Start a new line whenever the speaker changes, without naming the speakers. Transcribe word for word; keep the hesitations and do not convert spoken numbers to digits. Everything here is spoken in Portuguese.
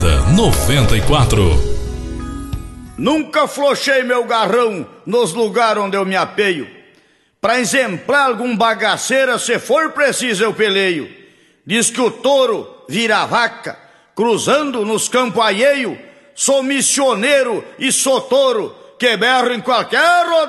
noventa e quatro.
Nunca flochei meu garrão nos lugares onde eu me apeio. Pra exemplar algum bagaceira, se for preciso eu peleio. Diz que o touro vira vaca, cruzando nos campos alheio. Sou missioneiro e sou touro, que berro em qualquer rodeio.